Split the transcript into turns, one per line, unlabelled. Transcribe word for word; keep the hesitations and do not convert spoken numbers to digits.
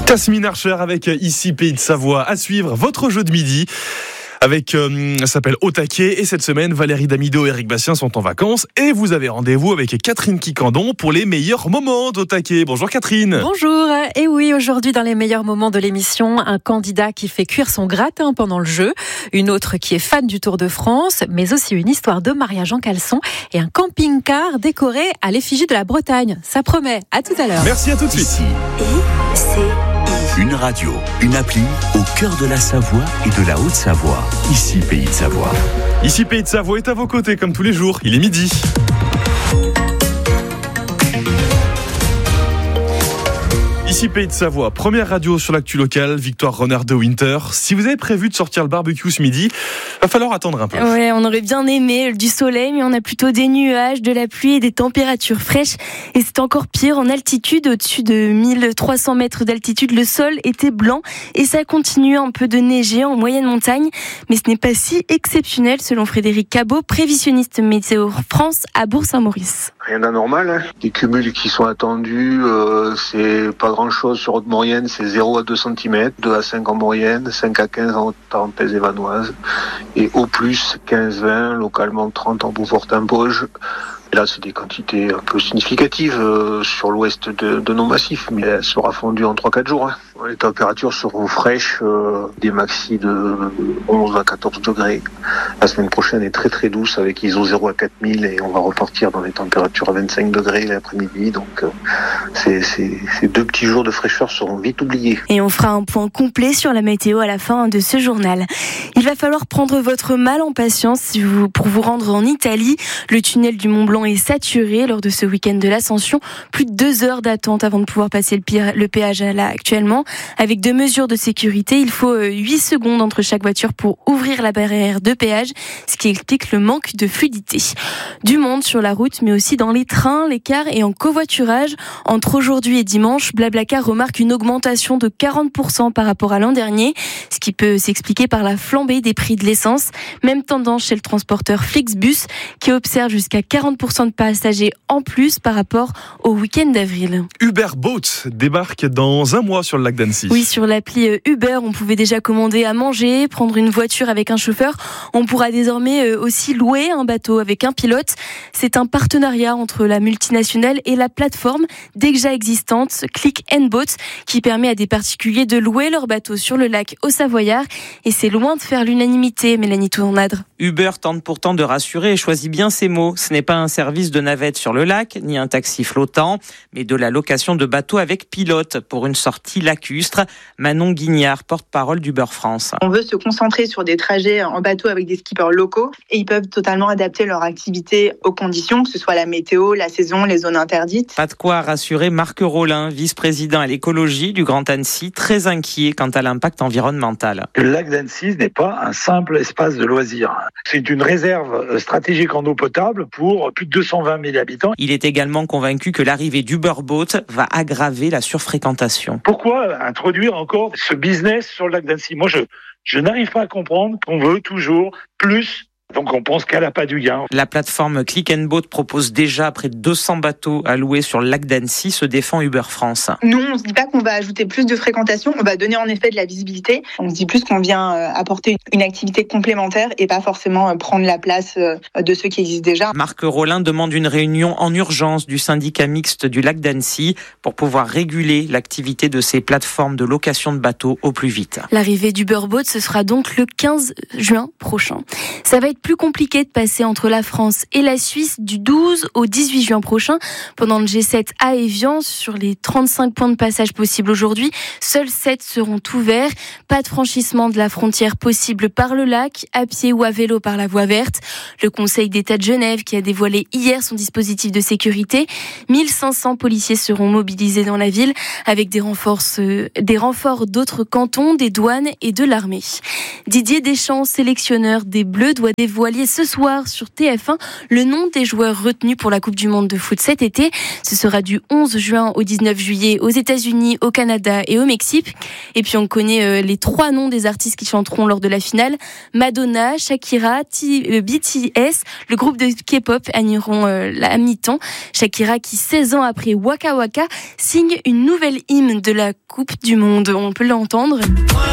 Tasmin Archer avec Ici Pays de Savoie à suivre votre jeu de midi. Avec, euh, ça s'appelle Au taquet, et cette semaine, Valérie Damido et Eric Bastien sont en vacances et vous avez rendez-vous avec Catherine Quicandon pour les meilleurs moments d'Au taquet. Bonjour Catherine.
Bonjour, et oui, aujourd'hui dans les meilleurs moments de l'émission, un candidat qui fait cuire son gratin pendant le jeu, une autre qui est fan du Tour de France, mais aussi une histoire de mariage en caleçon et un camping-car décoré à l'effigie de la Bretagne. Ça promet, à tout à l'heure.
Merci, à tout de suite.
Ici, I, C, I. Une radio, une appli au cœur de la Savoie et de la Haute-Savoie. Ici, Pays de Savoie.
Ici, Pays de Savoie est à vos côtés comme tous les jours. Il est midi. Ici Pays de Savoie, première radio sur l'actu locale, Victoire Runner de Winter. Si vous avez prévu de sortir le barbecue ce midi, va falloir attendre un peu.
Ouais, on aurait bien aimé du soleil, mais on a plutôt des nuages, de la pluie et des températures fraîches. Et c'est encore pire en altitude, au-dessus de mille trois cents mètres d'altitude, le sol était blanc et ça continue un peu de neiger en moyenne montagne. Mais ce n'est pas si exceptionnel selon Frédéric Cabot, prévisionniste Météo France à Bourg-Saint-Maurice.
Rien d'anormal, hein. Les cumuls qui sont attendus, euh, c'est pas grand chose sur haute moyenne, c'est zéro à deux centimètres, deux à cinq en moyenne, cinq à quinze en Tarentaise et Vanoise, et au plus quinze à vingt, localement trente en Beaufort-Impoges. Et là, c'est des quantités un peu significatives euh, sur l'ouest de, de nos massifs, mais elles seront fondues en trois à quatre jours. Hein. Les températures seront fraîches, euh, des maxis de onze à quatorze degrés. La semaine prochaine est très très douce avec I S O zéro à quatre mille et on va repartir dans les températures à vingt-cinq degrés l'après-midi. Donc euh, c'est, c'est, ces deux petits jours de fraîcheur seront vite oubliés.
Et on fera un point complet sur la météo à la fin de ce journal. Il va falloir prendre votre mal en patience si vous, pour vous rendre en Italie. Le tunnel du Mont Blanc est saturé lors de ce week-end de l'Ascension. Plus de deux heures d'attente avant de pouvoir passer le, pire, le péage là actuellement. Avec deux mesures de sécurité, il faut huit secondes entre chaque voiture pour ouvrir la barrière de péage, ce qui explique le manque de fluidité. Du monde sur la route, mais aussi dans les trains, les cars et en covoiturage. Entre aujourd'hui et dimanche, Blablacar remarque une augmentation de quarante pour cent par rapport à l'an dernier, ce qui peut s'expliquer par la flambée des prix de l'essence. Même tendance chez le transporteur Flixbus, qui observe jusqu'à quarante pour cent de passagers en plus par rapport au week-end d'avril.
Uber Boat débarque dans un mois sur le lac d'Annecy.
Oui, sur l'appli Uber, on pouvait déjà commander à manger, prendre une voiture avec un chauffeur. On pourra désormais aussi louer un bateau avec un pilote. C'est un partenariat entre la multinationale et la plateforme déjà existante Click and Boat qui permet à des particuliers de louer leur bateau sur le lac au Savoyard. Et c'est loin de faire l'unanimité, Mélanie Tournadre.
Uber tente pourtant de rassurer et choisit bien ses mots. Ce n'est pas un service de navette sur le lac, ni un taxi flottant, mais de la location de bateaux avec pilote pour une sortie lacustre. Manon Guignard, porte-parole d'Uber France.
On veut se concentrer sur des trajets en bateau avec des skippers locaux et ils peuvent totalement adapter leur activité aux conditions, que ce soit la météo, la saison, les zones interdites.
Pas de quoi rassurer Marc Rollin, vice-président à l'écologie du Grand Annecy, très inquiet quant à l'impact environnemental.
Le lac d'Annecy n'est pas un simple espace de loisirs. C'est une réserve stratégique en eau potable pour plus de deux cent vingt mille habitants.
Il est également convaincu que l'arrivée d'Uber Boat va aggraver la surfréquentation.
Pourquoi introduire encore ce business sur le lac d'Annecy ? Moi, je, je n'arrive pas à comprendre qu'on veut toujours plus. Donc on pense qu'elle n'a pas du gain.
La plateforme Click and Boat propose déjà près de deux cents bateaux à louer sur le lac d'Annecy, se défend Uber France.
Nous, on ne se dit pas qu'on va ajouter plus de fréquentation, on va donner en effet de la visibilité. On se dit plus qu'on vient apporter une activité complémentaire et pas forcément prendre la place de ceux qui existent déjà.
Marc Rollin demande une réunion en urgence du syndicat mixte du lac d'Annecy pour pouvoir réguler l'activité de ces plateformes de location de bateaux au plus vite.
L'arrivée d'Uber Boat, ce sera donc le quinze juin prochain. Ça va être plus compliqué de passer entre la France et la Suisse du douze au dix-huit juin prochain. Pendant le G sept à Évian, sur les trente-cinq points de passage possibles aujourd'hui, seuls sept seront ouverts. Pas de franchissement de la frontière possible par le lac, à pied ou à vélo par la voie verte. Le Conseil d'État de Genève qui a dévoilé hier son dispositif de sécurité. mille cinq cents policiers seront mobilisés dans la ville avec des renforts, euh, des renforts d'autres cantons, des douanes et de l'armée. Didier Deschamps, sélectionneur des Bleus, doit dévoilé ce soir sur T F un le nom des joueurs retenus pour la Coupe du Monde de foot cet été. Ce sera du onze juin au dix-neuf juillet aux États-Unis, au Canada et au Mexique. Et puis on connaît euh, les trois noms des artistes qui chanteront lors de la finale. Madonna, Shakira, T- euh, B T S, le groupe de K-pop animeront euh, à mi-temps. Shakira qui, seize ans après Waka Waka, signe une nouvelle hymne de la Coupe du Monde. On peut l'entendre.